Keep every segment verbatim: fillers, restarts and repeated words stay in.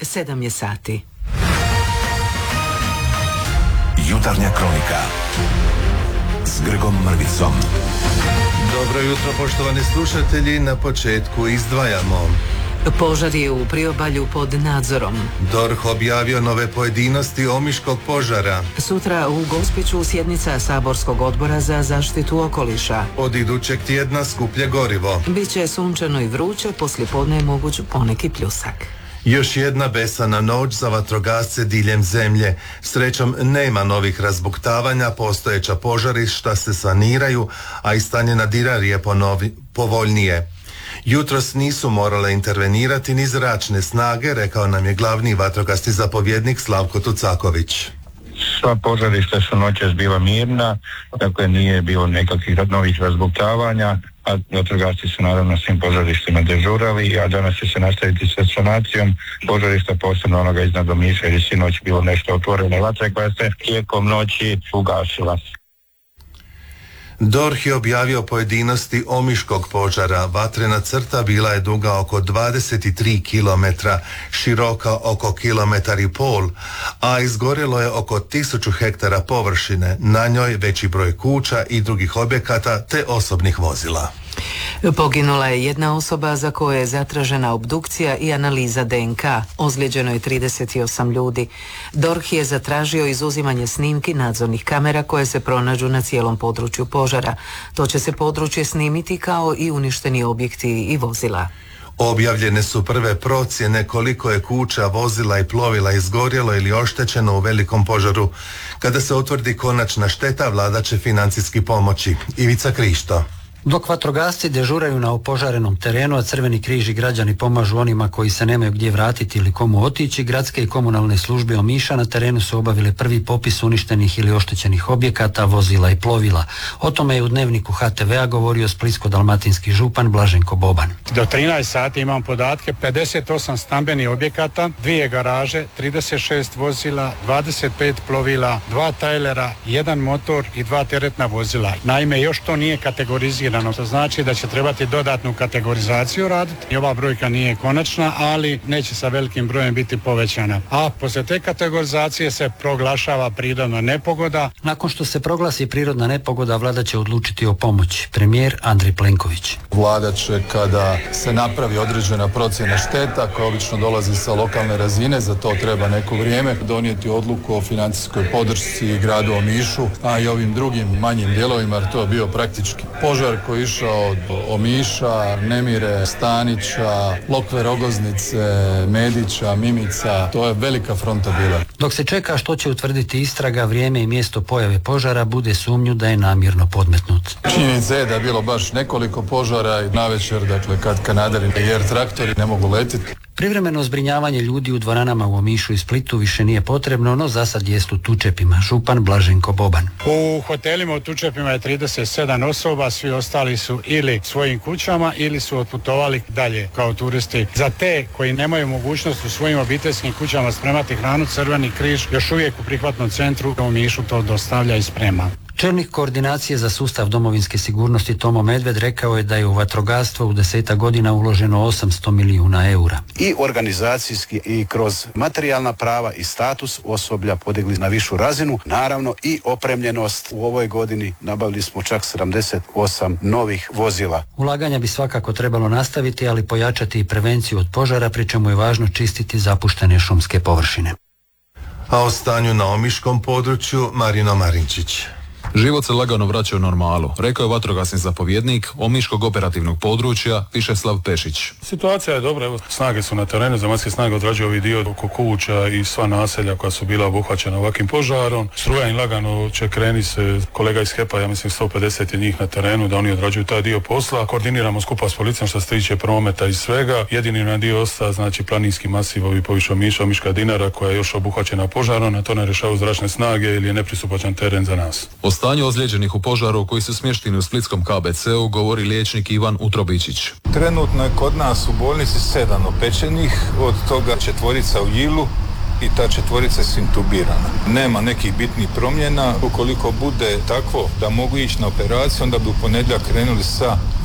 Sedam je sati. Jutarnja kronika s Grgom Mrvicom. Dobro jutro, poštovani slušatelji, na početku izdvajamo. Požar je u priobalju pod nadzorom. D O R H objavio nove pojedinosti omiškog požara. Sutra u Gospiću sjednica Saborskog odbora za zaštitu okoliša. Od idućeg tjedna skuplje gorivo. Biće sunčano i vruće, poslijepodne je moguć poneki pljusak. Još jedna besana noć za vatrogasce diljem zemlje. Srećom nema novih razbuktavanja, postojeća požarišta se saniraju, a i stanje na Dinari je ponovi, povoljnije. Jutros nisu morale intervenirati ni zračne snage, rekao nam je glavni vatrogasni zapovjednik Slavko Tucaković. Sva požarišta su noćas bila mirna, dakle nije bilo nekakvih novih razbuktavanja, a vatrogasci su naravno svim požarištima dežurali, a danas će se nastaviti sa sanacijom požarišta, posebno onoga iznad Omiša, jer je sinoć bilo nešto otvorene vatre koja se tijekom noći ugasila. D O R H je objavio pojedinosti omiškog požara. Vatrena crta bila je duga oko dvadeset tri kilometra, široka oko kilometar i pol, a izgorjelo je oko tisuću hektara površine, na njoj veći broj kuća i drugih objekata te osobnih vozila. Poginula je jedna osoba za koju je zatražena obdukcija i analiza D N K. Ozlijeđeno je trideset osam ljudi. D O R H je zatražio izuzimanje snimki nadzornih kamera koje se pronađu na cijelom području požara. To će se područje snimiti kao i uništeni objekti i vozila. Objavljene su prve procjene koliko je kuća, vozila i plovila izgorjelo ili oštećeno u velikom požaru. Kada se utvrdi konačna šteta, vlada će financijski pomoći. Ivica Krišto. Dok vatrogasci dežuraju na opožarenom terenu, a Crveni križ i građani pomažu onima koji se nemaju gdje vratiti ili komu otići, gradske i komunalne službe Omiša na terenu su obavile prvi popis uništenih ili oštećenih objekata, vozila i plovila. O tome je u dnevniku H T V-a govorio splitsko-dalmatinski župan Blaženko Boban. Do trinaest sati imam podatke, pedeset osam stambenih objekata, dvije garaže, trideset šest vozila, dvadeset pet plovila, dva tajlera, jedan motor i dva teretna vozila. Naime, još to nije kategorizirano. To znači da će trebati dodatnu kategorizaciju raditi. I ova brojka nije konačna, ali neće sa velikim brojem biti povećana. A poslije te kategorizacije se proglašava prirodna nepogoda. Nakon što se proglasi prirodna nepogoda, vlada će odlučiti o pomoći. Premijer Andrej Plenković. Vlada će, kada se napravi određena procjena šteta koja obično dolazi sa lokalne razine, za to treba neko vrijeme, donijeti odluku o financijskoj podršci gradu Omišu, a i ovim drugim manjim dijelovima, jer to je bio praktički požar koji je išao od Omiša, Nemire, Stanića, Lokve, Rogoznice, Medića, Mimica. To je velika fronta bila. Dok se čeka što će utvrditi istraga, vrijeme i mjesto pojave požara bude sumnju da je namjerno podmetnut. Činjenica je da je bilo baš nekoliko požara i navečer, dakle, kad kanaderi jer traktori ne mogu letiti. Privremeno zbrinjavanje ljudi u dvoranama u Omišu i Splitu više nije potrebno, no zasad jest u Tučepima. Župan Blaženko Boban. U hotelima u Tučepima je trideset sedam osoba, svi ostali su ili svojim kućama ili su otputovali dalje kao turisti. Za te koji nemaju mogućnost u svojim obiteljskim kućama spremati hranu, Crveni križ još uvijek u prihvatnom centru u Omišu to dostavlja i sprema. Čelnik koordinacije za sustav domovinske sigurnosti Tomo Medved rekao je da je u vatrogastvo u deseta godina uloženo osamsto milijuna eura. I organizacijski i kroz materijalna prava i status osoblja podigli na višu razinu. Naravno i opremljenost. U ovoj godini nabavili smo čak sedamdeset osam novih vozila. Ulaganja bi svakako trebalo nastaviti, ali pojačati i prevenciju od požara, pri čemu je važno čistiti zapuštene šumske površine. A o stanju na omiškom području Marino Marinčić. Život se lagano vraća u normalu, rekao je vatrogasni zapovjednik Omiškog operativnog područja Višeslav Pešić. Situacija je dobra, evo, snage su na terenu, zemaljske snage odrađuju ovaj dio oko kuća i sva naselja koja su bila obuhvaćena ovakvim požarom. Struja im lagano će krenuti se, kolega iz H E P-a, ja mislim sto pedeset je njih na terenu, da oni odrađuju taj dio posla. Koordiniramo skupa s policijom što se tiče prometa i svega. Jedini na dio osta, znači planinski masiv, ovi poviše Omiša, Omiška Dinara koja je još obuhvaćena požarom, a to ne rješavaju zračne snage ili je nepristupačan teren za nas. O stanju ozlijeđenih u požaru koji su smješteni u splitskom K B C-u govori liječnik Ivan Utrobičić. Trenutno je kod nas u bolnici sedam opečenih, od toga četvorica u Jilu i ta četvorica je intubirana. Nema nekih bitnih promjena. Ukoliko bude takvo da mogu ići na operaciju, onda bi u ponedjeljak krenuli sa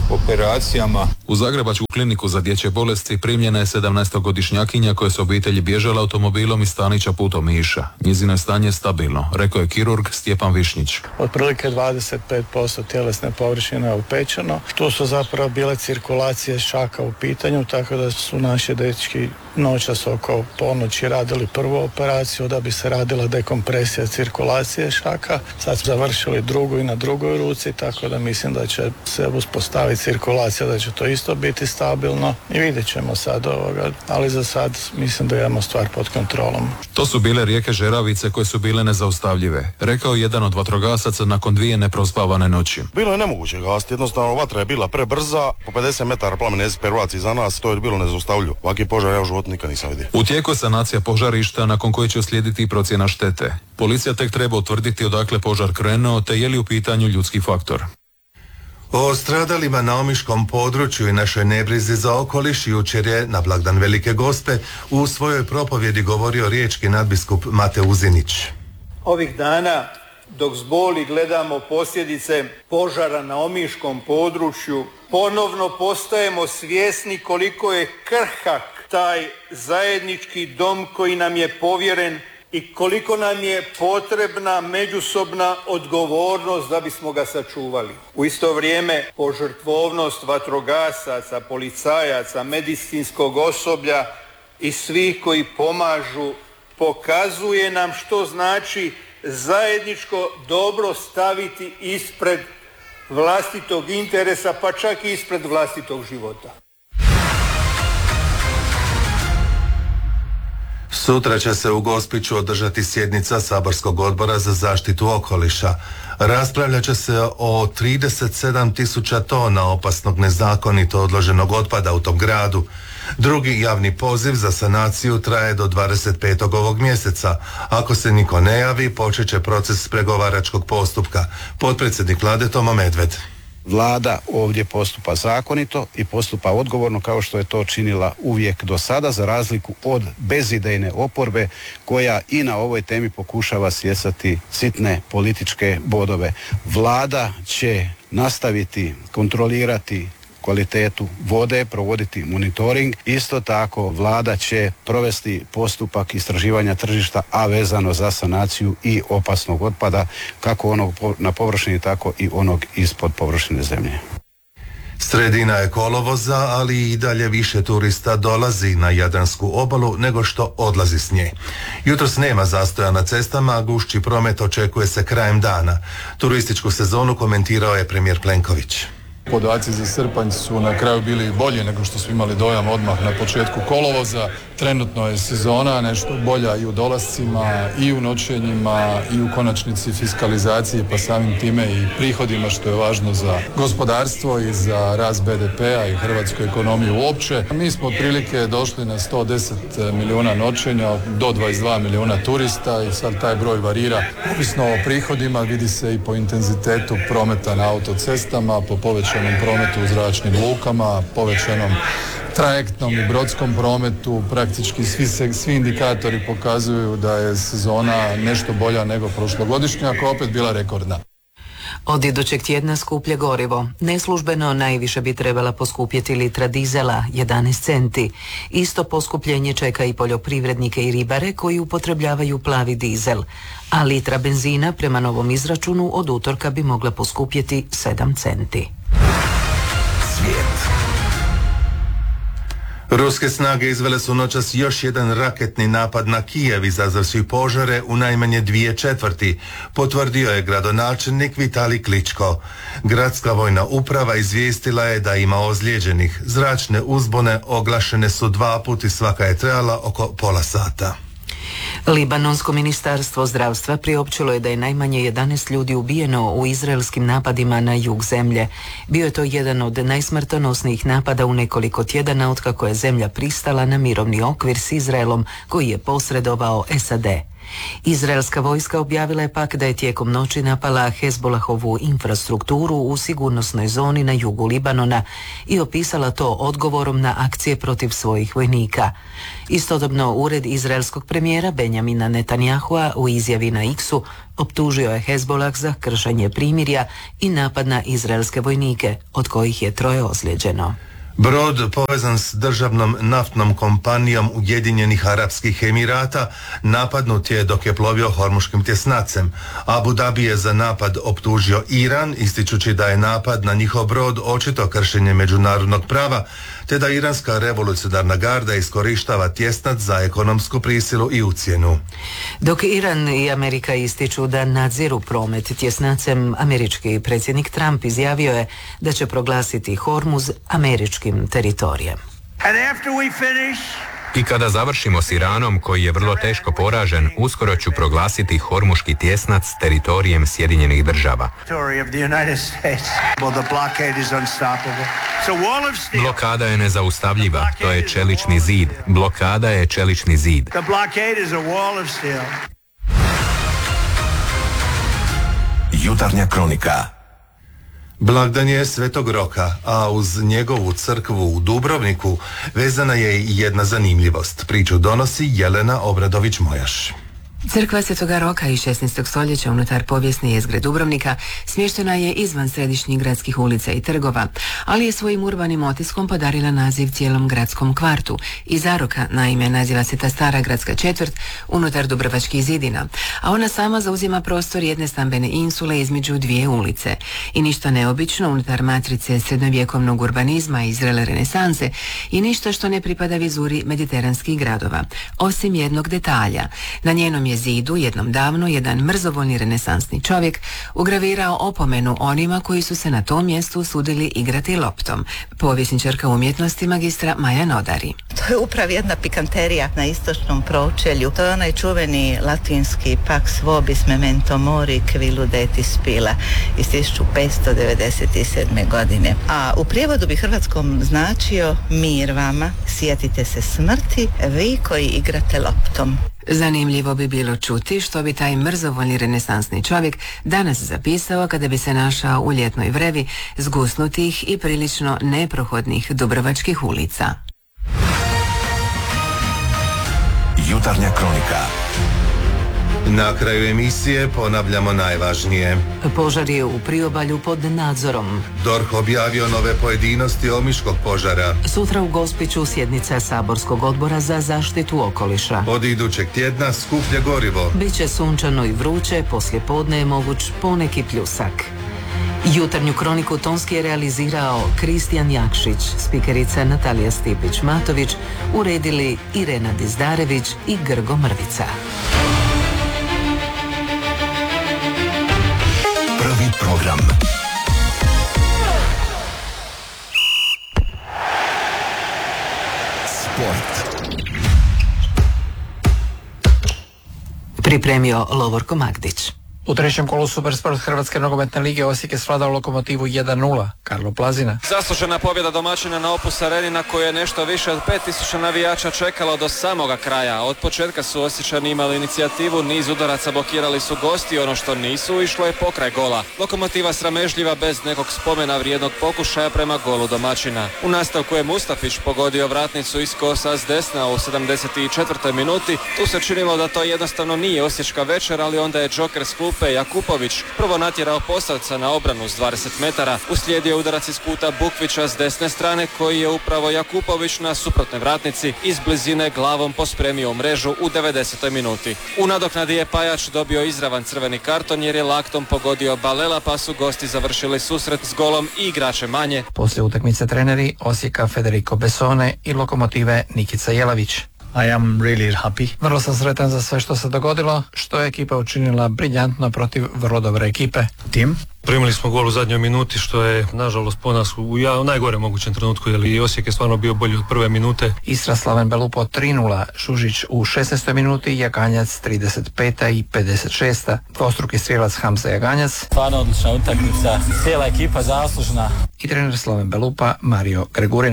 operacijama. U Zagrebačku kliniku za dječje bolesti primljena je sedamnaestogodišnjakinja koja se obitelji bježala automobilom iz Stanića put Omiša. Njezino je stanje stabilno, rekao je kirurg Stjepan Višnjić. Otprilike dvadeset pet posto tjelesne površine je upečeno. Tu su zapravo bile cirkulacije šaka u pitanju, tako da su naši dečki noćas oko ponoći radili prvu operaciju da bi se radila dekompresija cirkulacije šaka. Sad su završili drugu i na drugoj ruci, tako da mislim da će se uspostaviti cirkulacija, da će to isto biti stabilno i vidjet ćemo sad ovoga, ali za sad mislim da imamo stvar pod kontrolom. To su bile rijeke žeravice koje su bile nezaustavljive, rekao je jedan od vatrogasaca nakon dvije neprospavane noći. Bilo je nemoguće gasiti, jednostavno vatra je bila prebrza, po pedeset metara plamene pervaci za nas, to je bilo nezaustavljivo. Ovaki požar ja u životu nikad nisam vidio. U tijeku je sanacija požarišta nakon koje će uslijediti i procjena štete. Policija tek treba utvrditi odakle požar krenuo te je li u pitanju ljudski faktor. O stradalima na omiškom području i našoj nebrizi za okoliš jučer je na blagdan Velike Gospe u svojoj propovjedi govorio riječki nadbiskup Mate Uzinić. Ovih dana dok s boli gledamo posljedice požara na omiškom području, ponovno postajemo svjesni koliko je krhak taj zajednički dom koji nam je povjeren i koliko nam je potrebna međusobna odgovornost da bismo ga sačuvali. U isto vrijeme požrtvovnost vatrogasaca, policajaca, medicinskog osoblja i svih koji pomažu pokazuje nam što znači zajedničko dobro staviti ispred vlastitog interesa, pa čak i ispred vlastitog života. Sutra će se u Gospiću održati sjednica Saborskog odbora za zaštitu okoliša. Raspravljat će se o trideset sedam tisuća tona opasnog nezakonito odloženog otpada u tom gradu. Drugi javni poziv za sanaciju traje do dvadeset petog ovog mjeseca. Ako se niko ne javi, počet će proces pregovaračkog postupka. Potpredsjednik Vlade Tomo Medved. Vlada ovdje postupa zakonito i postupa odgovorno kao što je to činila uvijek do sada, za razliku od bezidejne oporbe koja i na ovoj temi pokušava stjecati sitne političke bodove. Vlada će nastaviti kontrolirati kvalitetu vode, provoditi monitoring. Isto tako vlada će provesti postupak istraživanja tržišta, a vezano za sanaciju i opasnog otpada, kako onog na površini, tako i onog ispod površine zemlje. Sredina je kolovoza, ali i dalje više turista dolazi na Jadransku obalu nego što odlazi s nje. Jutros nema zastoja na cestama, a gušći promet očekuje se krajem dana. Turističku sezonu komentirao je premijer Plenković. Podaci za srpanj su na kraju bili bolji nego što smo imali dojam odmah na početku kolovoza. Trenutno je sezona nešto bolja i u dolascima, i u noćenjima, i u konačnici fiskalizaciji, pa samim time i prihodima, što je važno za gospodarstvo i za rast be de pea i hrvatsku ekonomiju uopće. Mi smo otprilike došli na sto deset milijuna noćenja, do dvadeset dva milijuna turista i sad taj broj varira. Ovisno o prihodima, vidi se i po intenzitetu prometa na autocestama, po povećanom prometu u zračnim lukama, povećanom trajektnom i brodskom prometu. Praktički svi, se, svi indikatori pokazuju da je sezona nešto bolja nego prošlogodišnja, koja opet bila rekordna. Od idućeg tjedna skuplje gorivo. Neslužbeno najviše bi trebala poskupjeti litra dizela, jedanaest centi. Isto poskupljenje čeka i poljoprivrednike i ribare koji upotrebljavaju plavi dizel. A litra benzina prema novom izračunu od utorka bi mogla poskupjeti sedam centi. Svijet. Ruske snage izvele su noćas još jedan raketni napad na Kijev, izazvavši požare u najmanje dvije četvrti, potvrdio je gradonačelnik Vitalij Kličko. Gradska vojna uprava izvijestila je da ima ozlijeđenih. Zračne uzbune oglašene su dva puta i svaka je trajala oko pola sata. Libanonsko ministarstvo zdravstva priopćilo je da je najmanje jedanaest ljudi ubijeno u izraelskim napadima na jug zemlje. Bio je to jedan od najsmrtonosnijih napada u nekoliko tjedana otkako je zemlja pristala na mirovni okvir s Izraelom koji je posredovao es a de. Izraelska vojska objavila je pak da je tijekom noći napala Hezbolahovu infrastrukturu u sigurnosnoj zoni na jugu Libanona i opisala to odgovorom na akcije protiv svojih vojnika. Istodobno, ured izraelskog premijera Benjamina Benjamina Netanyahua u izjavi na X-u optužio je Hezbolah za kršenje primirja i napad na izraelske vojnike, od kojih je troje ozlijeđeno. Brod povezan s državnom naftnom kompanijom Ujedinjenih Arapskih Emirata napadnut je dok je plovio Hormuškim tjesnacem. Abu Dhabi je za napad optužio Iran, ističući da je napad na njihov brod očito kršenje međunarodnog prava, te da iranska revolucionarna garda iskorištava tjesnac za ekonomsku prisilu i ucjenu. Dok Iran i Amerika ističu da nadziru promet tjesnacem, američki predsjednik Trump izjavio je da će proglasiti Hormuz američkim teritorijem. I kada završimo s Iranom, koji je vrlo teško poražen, uskoro ću proglasiti Hormuški tjesnac teritorijem Sjedinjenih država. Blokada je nezaustavljiva, to je čelični zid. Blokada je čelični zid. Jutarnja kronika. Blagdan je Svetog Roka, a uz njegovu crkvu u Dubrovniku vezana je i jedna zanimljivost. Priču donosi Jelena Obradović-Mojaš. Crkva Svetoga Roka iz šesnaestog stoljeća unutar povijesne jezgre Dubrovnika smještena je izvan središnjih gradskih ulica i trgova, ali je svojim urbanim otiskom podarila naziv cijelom gradskom kvartu. Iz Zaroka, naime, naziva se ta stara gradska četvrt unutar Dubrovačkih zidina, a ona sama zauzima prostor jedne stambene insule između dvije ulice. I ništa neobično unutar matrice srednjovjekovnog urbanizma i zrele renesanse i ništa što ne pripada vizuri mediteranskih gradova, osim jednog detalja. Na njenom je zidu jednom davno jedan mrzovoljni renesansni čovjek ugravirao opomenu onima koji su se na tom mjestu usudili igrati loptom. Povjesničarka umjetnosti magistra Maja Nodari. To je upravo jedna pikanterija na istočnom pročelju. To je onaj čuveni latinski pax vobis memento mori qui ludeti spila iz tisuću petsto devedeset sedme. godine. A u prijevodu bi hrvatskom značio mir vama, sjetite se smrti, vi koji igrate loptom. Zanimljivo bi bilo čuti što bi taj mrzovoljni renesansni čovjek danas zapisao kada bi se našao u ljetnoj vrevi zgusnutih i prilično neprohodnih dubrovačkih ulica. Jutarnja kronika. Na kraju emisije ponavljamo najvažnije. Požar je u priobalju pod nadzorom. D O R H objavio nove pojedinosti omiškog požara. Sutra u Gospiću sjednica Saborskog odbora za zaštitu okoliša. Od idućeg tjedna skuplje gorivo. Biće sunčano i vruće, poslije podne je moguć poneki pljusak. Jutarnju kroniku tonski je realizirao Kristijan Jakšić, spikerica Natalija Stipić-Matović, uredili Irena Dizdarević i Grgo Mrvica. Prvi program. Sport. Pripremio Lovorko Magdić. U trećem kolu Supersport Hrvatske nogometne lige Osijek je svladao Lokomotivu jedan nula. Karlo Plazina. Zaslužena pobjeda domaćina na Opus Areni na koju je nešto više od pet tisuća navijača čekalo do samoga kraja. Od početka su Osječani imali inicijativu, niz udaraca blokirali su gosti, ono što nisu išlo je pokraj gola. Lokomotiva sramežljiva bez nekog spomena vrijednog pokušaja prema golu domaćina. U nastavku je Mustafić pogodio vratnicu iz kosa s desna u sedamdeset četvrtoj minuti. Tu se činilo da to jednostavno nije osječka večer, ali onda je džoker s klupe Jakupović prvo natjerao Posavca na obranu s dvadeset metara, uslijedio udarac iz kuta Bukvića s desne strane koji je upravo Jakupović na suprotnoj vratnici iz blizine glavom pospremio u mrežu u devedesetoj minuti. U nadoknadi je Pajač dobio izravan crveni karton jer je laktom pogodio Balela, pa su gosti završili susret s golom i igrače manje. Poslije utakmice treneri Osijeka Federico Besone i Lokomotive Nikica Jelavić. I am really happy. Vrlo sam sretan za sve što se dogodilo, što je ekipa učinila briljantno protiv vrlo dobre ekipe. Tim? Primili smo gol u zadnjoj minuti što je nažalost po nas u ja, najgore mogućem trenutku, jer i Osijek je stvarno bio bolji od prve minute. Istra Slaven Belupo tri nula, Šužić u šesnaestoj minuti, Jaganjac trideset peta i pedeset šesta. Dvostruki strijelac Hamza Jaganjac. Stvarno odlična utakmica, cijela ekipa zaslužna. I trener Slaven Belupa Mario Gregurina.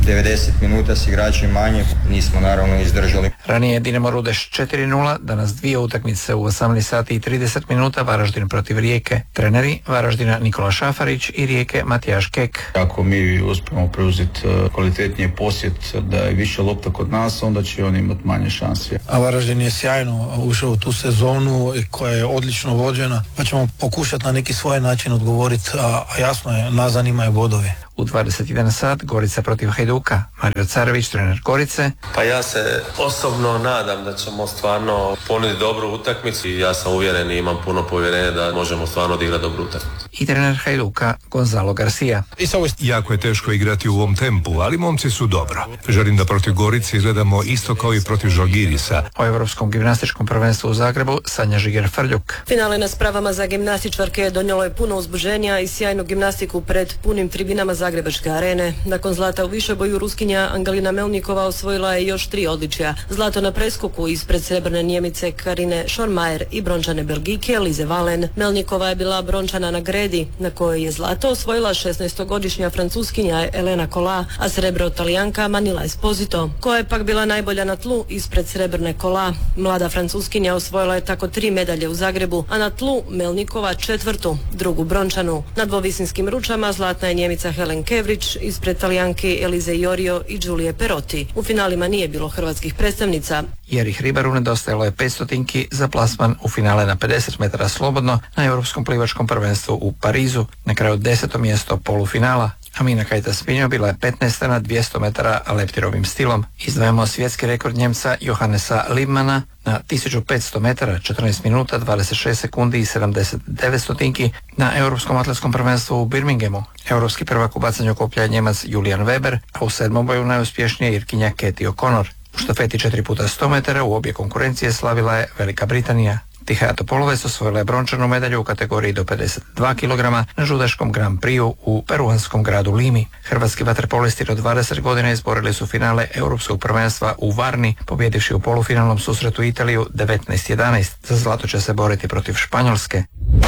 devedeset minuta s igračem manje, nismo naravno izdržali. Ranije je Dinamo Rudeš četiri nula, danas dvije utakmice u osamnaest sati i trideset minuta, Varaždin protiv Rijeke. Treneri Varaždina Nikola Šafarić i Rijeke Matijaš Kek. Ako mi uspijemo preuzeti kvalitetnije posjet, da je više lopta kod nas, onda će oni imati manje šanse. A Varaždin je sjajno ušao u tu sezonu koja je odlično vođena, pa ćemo pokušati na neki svoj način odgovoriti, a, a jasno je, nas zanimaju bodovi. U dvadeset jedan sat Gorica protiv Hajduka. Mario Carević, trener Gorice. Pa ja se osobno nadam da ćemo stvarno ponuditi dobru utakmicu i ja sam uvjeren i imam puno povjerenja da možemo stvarno odigrati dobru utakmicu. I trener Hajduka Gonzalo Garcia. Jako je teško igrati u ovom tempu, ali momci su dobro. Želim da protiv Gorice izgledamo isto kao i protiv Žalgirisa. O Europskom gimnastičkom prvenstvu u Zagrebu Sanja Žiger-Frljuk. Finale na spravama za gimnastičarke donijelo je puno uzbuženja i sjajnu gimnastiku pred punim tribinama Zagrebačke arene. Nakon zlata u višeboju Ruskinja Angelina Melnikova osvojila je još tri odličja. Zlato na preskoku ispred srebrne Njemice Karine Schormajer i brončane Belgijke Lize Valen. Melnikova je bila brončana na gredi, na kojoj je zlato osvojila šesnaestogodišnja Francuskinja Elena Kola, a srebro Talijanka Manila Esposito, koja je pak bila najbolja na tlu ispred srebrne Kola. Mlada Francuskinja osvojila je tako tri medalje u Zagrebu, a na tlu Melnikova četvrtu, drugu brončanu. Na dvovisinskim ručama zlatna je Njemica Helen Kevrić ispred Talijanke Elize Iorio i Giulie Perotti. U finalima nije bilo hrvatskih predstavnica. Jerih Ribaru nedostajalo je petstotinki za plasman u finale na pedeset metara slobodno na Europskom plivačkom prvenstvu u Parizu. Na kraju deseto mjesto polufinala. Amina Kajta-Spinjo bila je petnaesta na dvjesto metara leptirovim stilom. Izdvajamo svjetski rekord Njemca Johannesa Liebmana na tisuću petsto metara, četrnaest minuta, dvadeset šest sekundi i sedamdeset devet stotinki na Europskom atletskom prvenstvu u Birminghamu. Europski prvak u bacanju koplja je Njemac Julian Weber, a u sedmom boju najuspješnija Irkinja Katie O'Connor. U štafeti četiri puta sto metara u obje konkurencije slavila je Velika Britanija. Tihaja Topolovec osvojila je brončanu medalju u kategoriji do pedeset dva kilograma na žudaškom Grand Prixu u peruanskom gradu Limi. Hrvatski vaterpolisti do dvadeset godina izborili su finale Europskog prvenstva u Varni, pobjedivši u polufinalnom susretu Italiju devetnaest jedanaest. Za zlato će se boriti protiv Španjolske.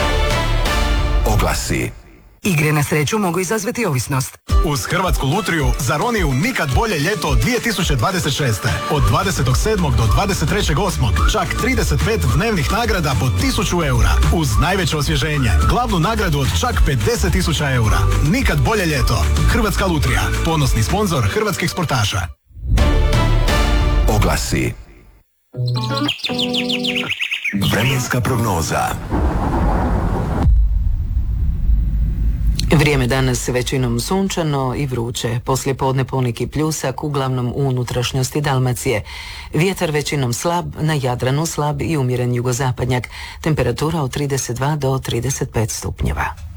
Oglasi. Igre na sreću mogu izazvati ovisnost. Uz Hrvatsku lutriju za Roniju nikad bolje ljeto dvije tisuće dvadeset šeste. Od dvadeset sedmog do dvadeset trećeg osmog čak trideset pet dnevnih nagrada po tisuću eura. Uz najveće osvježenje, glavnu nagradu od čak pedeset tisuća eura. Nikad bolje ljeto. Hrvatska lutrija, ponosni sponzor hrvatskih sportaša. Oglasi. Vremenska prognoza. Vrijeme danas većinom sunčano i vruće. Poslijepodne poneki pljusak, uglavnom u unutrašnjosti Dalmacije. Vjetar većinom slab, na Jadranu slab i umjeren jugozapadnjak. Temperatura od trideset dva do trideset pet stupnjeva.